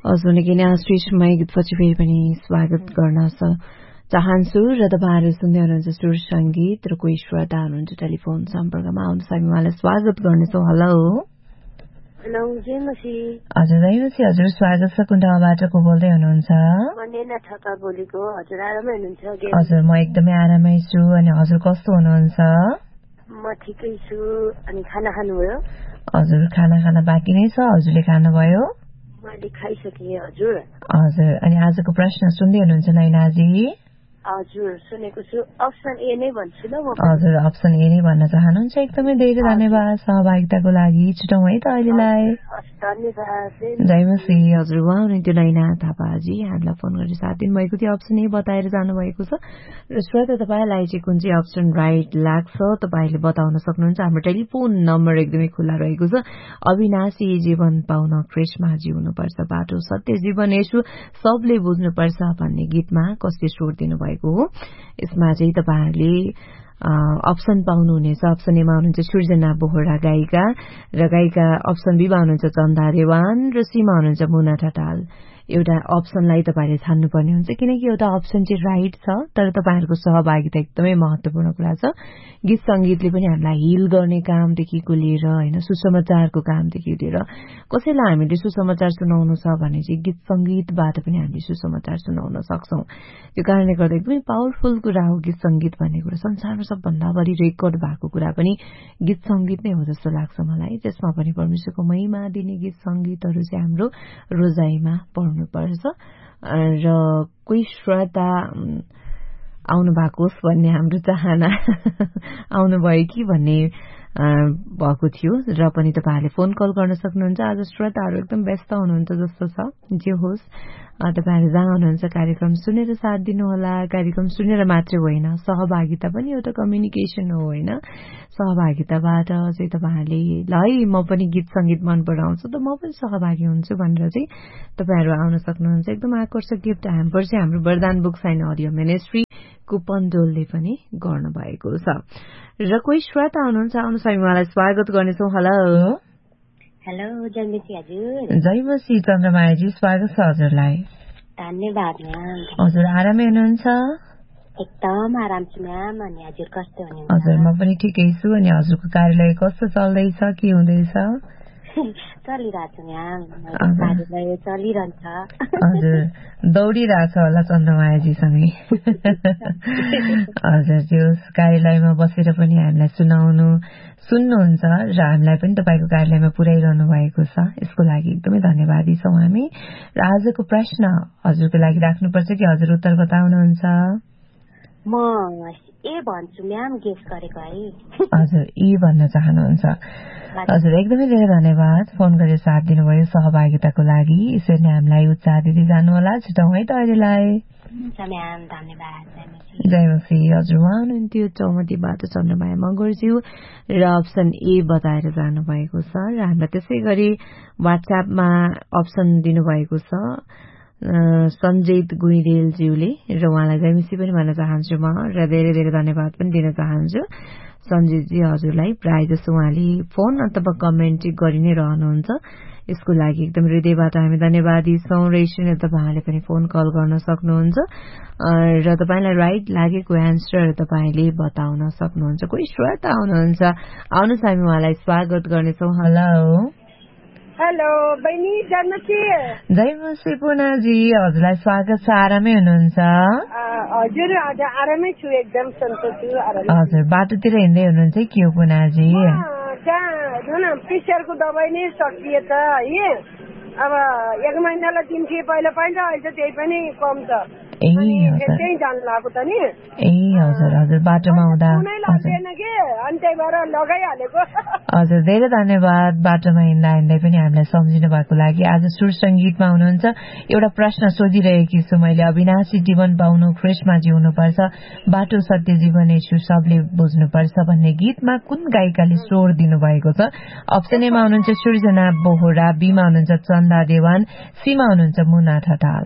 हजुर निकै नै श्रेष्ठमय गीतपछि फेरि पनि स्वागत गर्न चाहन्छु र तपाईँहरू सुन्दै हुनुहुन्छ सुर संगीत र कोही श्रोता हुनुहुन्छ टेलिफोन सम्पर्कमा आउनुहोस् हामी उहाँलाई स्वागत गर्नेछौँ। Hello hello जयमसी। हजुर जयमसी, हजुर स्वागत छ। कुन ठाउँबाट को बोल्दै हुनुहुन्छ? म नेना ठक्कर बोलेको। हजुर आरामै हुनुहुन्छ? हजुर म एकदमै आरामै छु। अनि हजुर कस्तो हुनुहुन्छ? म ठिकै छु। अनि खाना खानुभयो? हजुर खाना बाँकी नै छ। हजुरले खानुभयो? मैले खाइसकेँ हजुर। हजुर अनि आजको प्रश्न सुन्दै हुनुहुन्छ नैनाजी? हजुर सुनेको छु। अप्सन ए नै भन्छु ल म। हजुर अप्सन ए नै भन्न चाहनुहुन्छ? एकदमै धेरै धन्यवाद सहभागिताको लागि। छुटौँ है त अहिलेलाई। जयमसी। हजुर उहाँ हुनुहुन्थ्यो नैना थापाजी, हामीलाई फोन गरेर साथ दिनुभएको थियो। अप्सन ए बताएर जानुभएको छ र श्रोता तपाईँलाई चाहिँ कुन चाहिँ अप्सन राइट लाग्छ तपाईँले बताउन सक्नुहुन्छ। हाम्रो टेलिफोन नम्बर एकदमै खुल्ला रहेको छ। अविनाशी जीवन पाउन कृष्णमा जिउनुपर्छ, बाटो सत्य जीवन यसो सबले बुझ्नुपर्छ भन्ने गीतमा कसले स्वर दिनुभएको हो। यसमा चाहिँ तपाईँहरूले अप्सन पाउनुहुनेछ। अप्सन एमा हुनुहुन्छ सृजना बोहरा गायिका र गायिका, अप्सन बीमा हुनुहुन्छ चन्दा देवान र सीमा हुनुहुन्छ मुना ठटाल। एउटा अप्सनलाई तपाईँले छान्नुपर्ने हुन्छ किनकि एउटा अप्सन चाहिँ राइट छ तर तपाईँहरूको सहभागिता एकदमै महत्वपूर्ण कुरा छ। गीत संगीतले पनि हामीलाई हिल गर्ने कामदेखिको लिएर होइन सुसमाचारको कामदेखि लिएर कसैलाई हामीले सुसमाचार सुनाउनु छ भने चाहिँ गीत संगीतबाट पनि हामीले सुसमाचार सुनाउन सक्छौं। त्यो कारणले गर्दा एकदमै पावरफुल कुरा हो गीत संगीत भन्ने कुरा। संसारमा सबभन्दा बढी रेकर्ड भएको कुरा पनि गीत संगीत नै हो जस्तो लाग्छ मलाई। त्यसमा पनि परमेश्वरको महिमा दिने गीत संगीतहरू चाहिँ हाम्रो रोजाइमा पर्छ र कोही श्रोता आउनु भएको होस् भन्ने हाम्रो चाहना आउनुभयो कि भन्ने भएको थियो र पनि तपाईँहरूले फोन कल गर्न सक्नुहुन्छ। आज श्रोताहरू एकदम व्यस्त हुनुहुन्छ जस्तो छ। जे होस् तपाईँहरू जहाँ हुनुहुन्छ कार्यक्रम सुनेर साथ दिनुहोला। कार्यक्रम सुनेर मात्रै होइन, सहभागिता पनि एउटा कम्युनिकेसन हो होइन। सहभागिताबाट चाहिँ तपाईँहरूले ल है म पनि गीत संगीत मन पराउँछु त म पनि सहभागी हुन्छु भनेर चाहिँ तपाईँहरू आउन सक्नुहुन्छ। एकदम आकर्षक गिफ्ट ह्याम्पर चाहिँ हाम्रो वरदान बुक्स एन्ड अडियो मिनिस्ट्री कुपनडोलले पनि गर्नुभएको छ। र कोही श्रोता हुनुहुन्छ, आउनुहोस् हामी उहाँलाई स्वागत गर्नेछौँ। हेलो हेलो जयमसी हजुर। जयमसी चन्द्रमायाजी, स्वागत छ हजुरलाई। धन्यवाद म्याम। हजुर आरामै हुनुहुन्छ? एकदम आराम छु म्याम। अनि हजुर कस्तो हुनुहुन्छ? हजुर म पनि ठिकै छु। अनि हजुरको कार्यालय कस्तो चल्दैछ, के हुँदैछ? चलिरहेछ म्याम, कार्यालय चलिरहन्छ। हजुर दौडिरहेछ होला चन्द्रमायाजीसँगै। हजुर त्यो कार्यालयमा बसेर पनि हामीलाई सुन्नुहुन्छ र हामीलाई पनि तपाईँको कार्यालयमा पुर्याइरहनु भएको छ। यसको लागि एकदमै धन्यवादी छौँ हामी। र आजको प्रश्न हजुरको लागि राख्नुपर्छ कि हजुर उत्तर बताउनुहुन्छ? म ए भन्छु म्याम, गेस गरेको है। हजुर ए भन्न चाहनुहुन्छ? हजुर एकदमै धेरै धन्यवाद फोन गरेर साथ दिनुभयो सहभागिताको लागि। यसरी नै हामीलाई उत्साह दिँदै जानुहोला। छुटौँ है त अहिलेलाई। जयमसी। हजुर उहाँ हुनुहुन्थ्यो चौमतीबाट चन्द्रमाया मगरज्यू र अप्सन ए बताएर जानुभएको छ र हामीलाई त्यसै गरी वाट्सएपमा अप्सन दिनुभएको छ सञ्जित गुइरेलज्यूले र उहाँलाई जयमसी पनि भन्न चाहन्छु म र धेरै धेरै धन्यवाद पनि दिन चाहन्छु सञ्जितजी हजुरलाई। प्रायः जसो उहाँले फोन अथवा कमेन्ट गरि नै रहनुहुन्छ। यसको लागि एकदम हृदयबाट हामी धन्यवादी छौँ। र यसरी तपाईँहरूले पनि फोन कल गर्न सक्नुहुन्छ र तपाईँलाई राइट लागेको एन्सर तपाईँले बताउन सक्नुहुन्छ। कोही श्रोता आउनुहुन्छ, आउनुहोस् हामी उहाँलाई स्वागत गर्नेछौँ। हेलो हेलो बहिनी जयमसी। जयमसी पुनाजी, हजुरलाई स्वागत छ। आरामै हुनुहुन्छ? हजुर आरामै छु, एकदम सन्चो छु। हजुर बाटोतिर हिँड्दै हुनुहुन्छ के हो पुनाजी? त्यहाँ प्रेसरको दबाई नै सकिए त है। अब 1 महिनालाई 3 थिए पहिला अहिले त त्यही पनि कम छ। त्यही जानु लाग्यो त नि। ए हजुर हजुर बाटोमा हुँदा लाग्दैन कि अनि त्यही भएर लगाइहालेको। हजुर धेरै धन्यवाद बाटोमा हिँड्दै पनि हामीलाई सम्झिनु भएको लागि। आज सुर संगीतमा हुनुहुन्छ। एउटा प्रश्न सोधिरहेकी छु मैले। अविनाशी जीवन पाउनु ख्रिस्टमा जिउनुपर्छ, बाटो सत्य जीवन यसो सबले बुझ्नुपर्छ भन्ने गीतमा कुन गायिकाले स्वर दिनुभएको छ? अप्सन एमा हुनुहुन्छ सृजना बोहरा, बीमा हुनुहुन्छ चन्दा देवान, सीमा हुनुहुन्छ मुना ठटाल।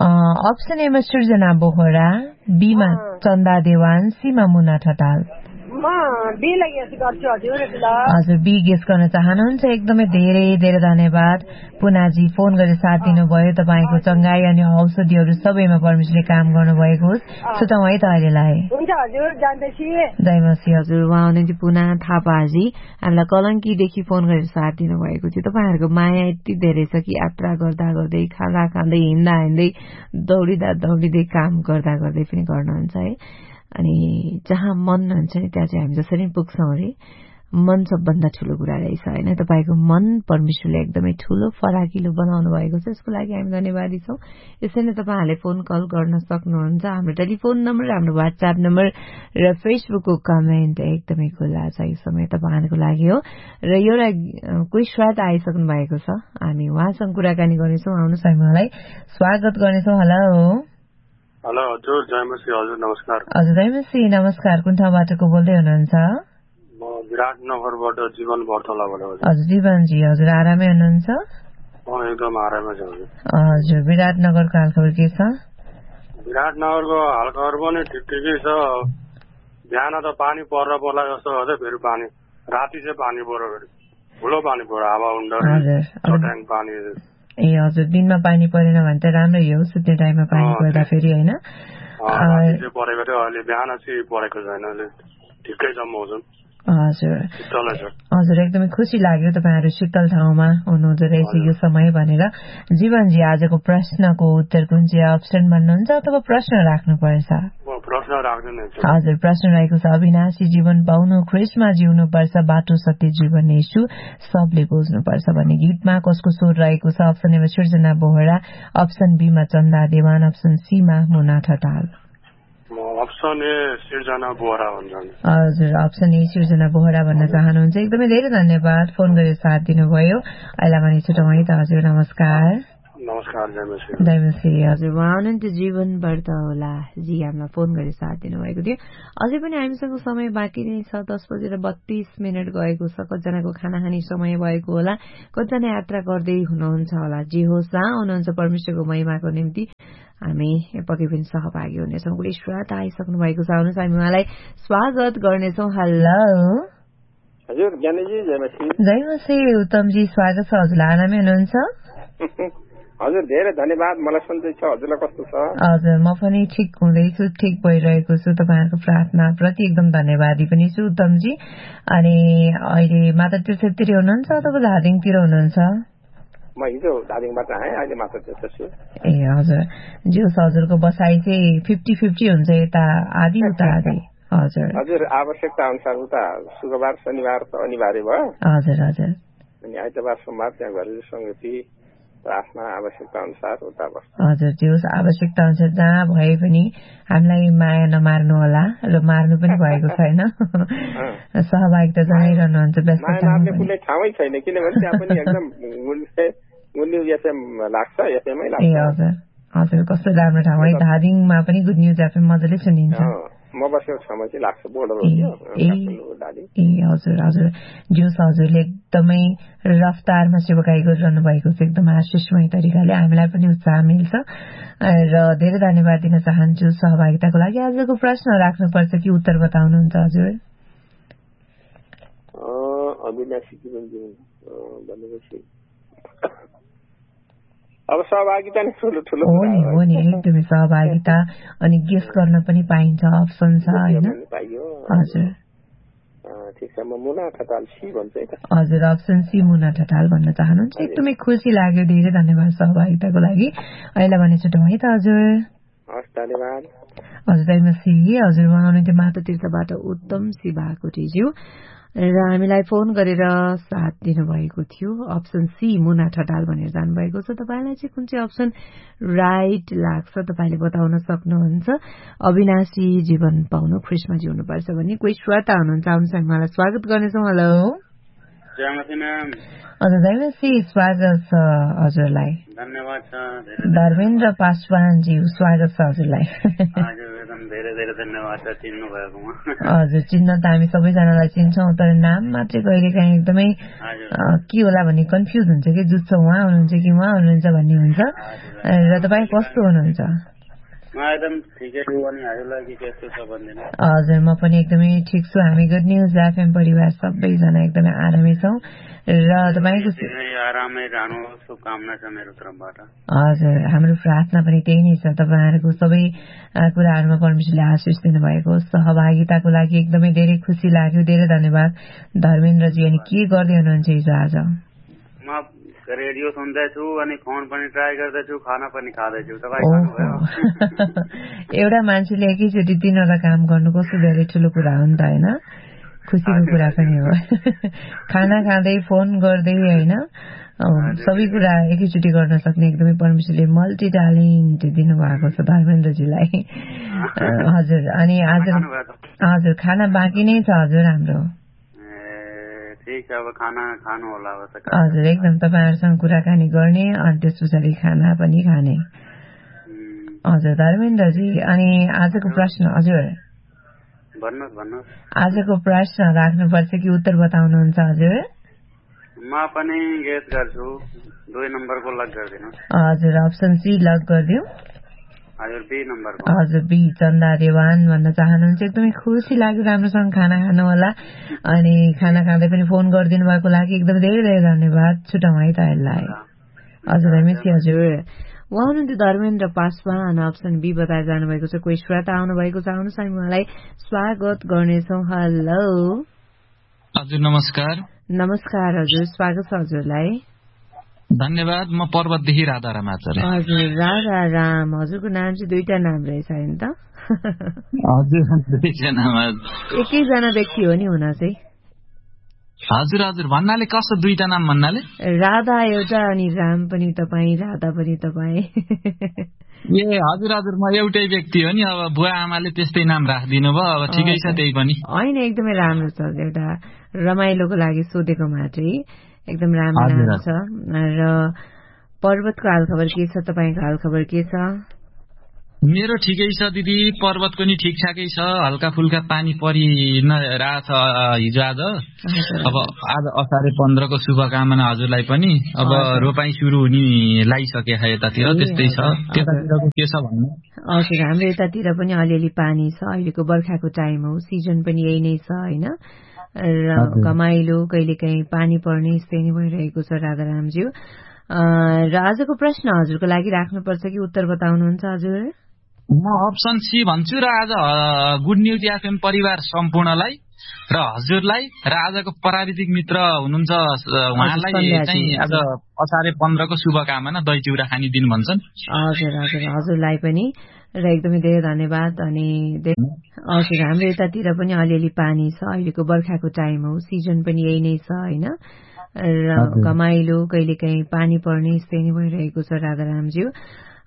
अप्सन एमा सृजना बोहरा, बीमा चन्दा देवान, सीमा मुना ठटाल। म म बीलाई गेस गर्छु हजुर। हजुर बी गेस गर्न चाहनुहुन्छ, एकदमै धेरै धेरै धन्यवाद पुनाजी फोन गरेर साथ दिनुभयो। तपाईँको चङ्गाई अनि औषधिहरू सबैमा परमेश्वरले काम गर्नुभएको होस्। सुतौँ है त अहिलेलाई। हुन्छ हजुर, जान्दैछु। जयमसी हजुर, उहाँ हुनुहुन्थ्यो पुना थापाजी, हामीलाई कलङ्कीदेखि फोन गरेर साथ दिनुभएको थियो। तपाईँहरूको माया यति धेरै छ कि यात्रा गर्दा गर्दै, खाँदा खाँदै, हिँड्दा हिँड्दै, दौडिँदा दौडिँदै, काम गर्दा गर्दै पनि गर्नुहुन्छ है। अनि जहाँ मन हुन्छ नि त्यहाँ चाहिँ हामी जसरी पुग्छौँ अरे। मन सबभन्दा ठुलो कुरा रहेछ होइन। तपाईँको मन परमेश्वरले एकदमै ठुलो फराकिलो बनाउनु भएको छ, यसको लागि हामी धन्यवादी छौँ। यसैले तपाईँहरूले फोन कल गर्न सक्नुहुन्छ। हाम्रो टेलिफोन नम्बर, हाम्रो वाट्सएप नम्बर र फेसबुकको कमेन्ट एकदमै खुल्ला छ यो समय तपाईँहरूको लागि हो। र एउटा कोही श्रोता आइसक्नु भएको छ, हामी उहाँसँग कुराकानी गर्नेछौँ। आउनुहोस् हामी उहाँलाई स्वागत गर्नेछौँ। हेलो हेलो हजुर, जयमसी हजुर, नमस्कार। हजुर जयमसी नमस्कार, कुन ठाउँबाट को बोल्दै हुनुहुन्छ? म विराटनगरबाट जीवन बर्तलाबाट। हजुर जीवनजी, हजुर आरामै हुनुहुन्छ? एकदम आरामै छ हजुर। हजुर विराटनगरको हालखबर के छ? विराटनगरको हालखबर पनि ठिकै छ। बिहान त पानी पर्ला जस्तो गर्दै, फेरि पानी राति चाहिँ पानी पर्यो, फेरि ठुलो पानी पर्यो, हावा हुँदा चट्याङ पानी। ए हजुर, दिनमा पानी परेन भने त राम्रै हो, सुत्ने टाइममा पानी पर्दा फेरि होइन। परेको थियो, अहिले बिहान चाहिँ परेको छैन, अहिले ठिकै छ मौसम। हजुर हजुर, एकदमै खुसी लाग्यो तपाईँहरू शीतल ठाउँमा हुनुहुँदो रहेछ यो समय भनेर। जीवनजी, आजको प्रश्नको उत्तर कुन चाहिँ अप्सन भन्नुहुन्छ अथवा प्रश्न राख्नुपर्छ? हजुर प्रश्न रहेको छ, अविनाशी जीवन पाउनु ख्रीष्टमा जिउनुपर्छ, बाटो सत्य जीवन येशू सबले बुझ्नुपर्छ भन्ने गीतमा कसको स्वर रहेको छ? अप्सन एमा सृजना बोहरा, अप्सन बीमा चन्दा Dewan, option Seema Muna Thatal. Option A सृजना बोहरा भन्छन्। हजुर अप्सन ए सृजना बोहरा भन्न चाहनुहुन्छ। एकदमै धेरै धन्यवाद फोन गरेर साथ दिनुभयो। अहिले भने छुटौँ है त हजुर, नमस्कार। नमस्कार जयमसी हजुर, उहाँ हुनुहुन्थ्यो जीवन व्रत होला जी, हामीलाई फोन गरेर साथ दिनुभएको थियो। अझै पनि हामीसँग समय बाँकी नै छ, 10:32 गएको छ। कतिजनाको खाना खाने समय भएको होला, कतिजना यात्रा गर्दै हुनुहुन्छ होला। जे होस् जहाँ हुनुहुन्छ परमेश्वरको महिमाको निम्ति हामी पक्कै पनि सहभागी हुनेछौँ। कुनै श्रोता आइसक्नु भएको छ, आउनुहोस् हामी उहाँलाई स्वागत गर्नेछौँ। हेलो हजुर ज्ञानीजी, जयमसी। जयमसी उत्तमजी, स्वागत छ हजुरलाई, आरामै हुनुहुन्छ? हजुर धेरै धन्यवाद, मलाई सन्चै छ, हजुरलाई कस्तो छ? हजुर म पनि ठिक हुँदैछु, ठिक भइरहेको छु। तपाईँहरूको प्रार्थना प्रति एकदम धन्यवादी पनि छु उत्तमजी। अनि अहिले माता तीर्थतिर हुनुहुन्छ अथवा धादिङतिर हुनुहुन्छ? म हिजो धादिङबाट आएँ, अहिले माता तीर्थ छु। ए हजुर, जियोस् हजुरको बसाइ चाहिँ 50-50 हुन्छ, यता आधी उता आधी? हजुर हजुर, आवश्यकता अनुसार उता शुक्रबार शनिबार त अनिवार्य भयो। हजुर हजुर, अनि आइतबार सोमबार त्यहाँ घरेलु सङ्गति प्रार्थना आवश्यकता अनुसार उता बस्छ। हजुर त्यो आवश्यकता अनुसार जहाँ भए पनि हामीलाई माया नमार्नु होला, र मार्नु पनि भएको छैन। सहभागिता जनाइरहनुहुन्छ व्यस्तता कुनै ठाउँै छैन, किनभने त्यहाँ पनि एकदम गुड न्युज एफएम लाग्छ, एफएमै लाग्छ। ए हजुर हजुर, कस्तो राम्रो ठाउँ है, धादिङमा पनि गुड न्युज एफएम मजाले सुनिन्छ। म बसेको ठाउँमा चाहिँ लाग्छ, बोर्डर हो। ए हजुर हजुर, जोस हजुरले एकदमै रफ्तारमा सेवाकाई गरिरहनु भएको छ, एकदम आशिषमय तरिकाले, हामीलाई पनि उत्साह मिल्छ। र धेरै धन्यवाद दिन चाहन्छु सहभागिताको लागि। आजको प्रश्न राख्नुपर्छ कि उत्तर बताउनुहुन्छ हजुर? अविनाशी जीवन भनेपछि अब सहभागिता नै ठुलो ठुलो हो नि, एकदमै सहभागिता। अनि गेस गर्न पनि पाइन्छ, अप्सन छ होइन? हजुर ठिक छ, म मुना ठटाल सी भन्छ है त। हजुर अप्सन सी मुना ठटाल भन्न चाहनुहुन्छ। एकदमै खुसी लाग्यो, धेरै धन्यवाद सहभागिताको लागि। अहिले भने छुटौँ है त हजुर। हस् धन्यवाद हजुर। जयमसी हजुर, उहाँ हुनुहुन्थ्यो माता तीर्थबाट उत्तम शिवाकोटीज्यू, र हामीलाई फोन गरेर साथ दिनुभएको थियो। अप्सन सी मुना ठटाल भनेर जानुभएको छ। तपाईँलाई चाहिँ कुन चाहिँ अप्सन राइट लाग्छ तपाईँले बताउन सक्नुहुन्छ। अविनाशी जीवन पाउनु ख्रीष्टमा जिउनुपर्छ भन्ने कोही श्रोता हुनुहुन्छ, आउनुहोस् हामी उहाँलाई स्वागत गर्नेछौँ। हेलो हजुर जयमसी, स्वागत छ हजुरलाई। धन्यवाद छ। धर्मेन्द्र पासवानजी, स्वागत छ हजुरलाई। धेरै धेरै धन्यवाद छ चिन्नु भएकोमा। हजुर चिन्न त हामी सबैजनालाई चिन्छौँ, तर नाम मात्रै कहिले काहीँ एकदमै के होला भन्ने कन्फ्युज हुन्छ कि, जुत्छ उहाँ हुनुहुन्छ कि उहाँ हुनुहुन्छ भन्ने हुन्छ। र तपाईँ कस्तो हुनुहुन्छ? म एकदम ठिकै छु। अनि हजुरलाई के कस्तो छ भन्दिनु? हजुर म पनि एकदमै ठिक छु। हामी गुड न्युज एफएम परिवार सबैजना एकदमै आरामै छौँ र तपाईँको आरामै रहनु शुभकामना छ मेरो तर्फबाट। हजुर हाम्रो प्रार्थना पनि त्यही नै छ। तपाईँहरूको सबै कुराहरूमा परमेश्वरले आशिष दिनुभएको सहभागिताको लागि एकदमै धेरै खुसी लाग्यो। धेरै धन्यवाद धर्मेन्द्रजी। अनि के गर्दै हुनुहुन्छ हिजो आज? म रेडियो सुन्दैछु अनि फोन पनि ट्राई गर्दैछु, खाना पनि खाँदैछु। एउटा मान्छेले एकैचोटि 3वटा काम गर्नु कस्तो धेरै ठुलो कुरा हो नि त होइन? खुसीको कुरा पनि हो। खाना खाँदै फोन गर्दै होइन सबै कुरा एकैचोटि गर्न सक्ने एकदमै परमेश्वरले मल्टी ट्यालेन्ट दिनुभएको छ धर्मेन्द्रजीलाई। हजुर अनि हजुर खाना बाँकी नै छ हजुर हाम्रो। हजुर एकदम तपाईँहरूसँग कुराकानी गर्ने अनि त्यस पछाडि खाना पनि खाने। हजुर धर्मेन्द्रजी अनि आजको प्रश्न हजुर आजको प्रश्न राख्नुपर्छ कि उत्तर बताउनुहुन्छ हजुर? म पनि गेस गर्छु। 2 नम्बरको लक गरिदिनु। हजुर अप्सन सी लक गरिदिउँ। हजुर बी नम्बरको। हजुर बी चन्दा देवान भन्न चाहनुहुन्छ। एकदमै खुसी लाग्यो राम्रोसँग खाना खानु होला अनि खाना खाँदै पनि फोन गरिदिनु भएको लागि एकदमै धेरै धेरै धन्यवाद। छुटाउँ है त यसलाई। हजुर रमेशजी हजुर उहाँ हुनुहुन्थ्यो धर्मेन्द्र पासवान अप्सन बी बताएर जानुभएको छ। कोही श्रोता आउनुभएको छ, आउनुहोस् हामी उहाँलाई स्वागत गर्नेछौँ। हेलो हजुर नमस्कार। नमस्कार हजुर स्वागत छ हजुरलाई। धन्यवाद। म पर्वतदेखि राधाराम आचार्य। हजुर राधाराम हजुरको नाम चाहिँ 2टा नाम रहेछ होइन त? हजुर 2जना नाम। एकैजना व्यक्ति हो नि हुन चाहिँ? हजुर हजुर भन्नाले कस्तो 2टा नाम भन्नाले? राधा एउटा अनि राम पनि तपाईँ, राधा पनि तपाईँ। ए हजुर हजुर म एउटै व्यक्ति हो नि। अब बुवा आमाले त्यस्तै नाम राखिदिनु भयो, अब ठिकै छ त्यही पनि। होइन एकदमै राम्रो छ। एउटा रमाइलोको लागि सोधेको मात्रै। एकदम राम्रो नाम छ। र पर्वतको हालखबर के छ? तपाईँको हालखबर के छ? मेरो ठिकै छ दिदी। पर्वतको नि ठिकठाकै छ। हल्का फुल्का पानी परिरहेछ हिजो आज। अब आज असारे 15 को शुभकामना हजुरलाई पनि। अब रोपाई सुरु हुने लागिसके यतातिर त्यस्तै छ। त्यतातिरको के छ भन्नु? हजुर हाम्रो यतातिर पनि अलिअलि पानी छ। अहिलेको बर्खाको टाइम हो, सिजन पनि यही नै छ होइन? र घमाइलो कहिलेकाहीँ पानी पर्ने यस्तै नै भइरहेको छ राधारामज्यू। र आजको प्रश्न हजुरको लागि राख्नुपर्छ कि उत्तर बताउनुहुन्छ हजुर? म अप्सन सी भन्छु र आज गुड न्युज एफएम परिवार सम्पूर्णलाई र हजुरलाई र आजको प्राविधिक मित्र हुनुहुन्छ उहाँलाई चाहिँ आज असारे 15 को शुभकामना। दही चिउरा खानी दिन भन्छन्। हजुर हजुर हजुरलाई पनि र एकदमै धेरै धन्यवाद। अनि हजुर हाम्रो यतातिर पनि अलिअलि पानी छ। अहिलेको बर्खाको टाइम हो, सिजन पनि यही नै छ होइन? र घमाइलो कहिलेकाहीँ पानी पर्ने यस्तै नै भइरहेको छ राधारामज्यू।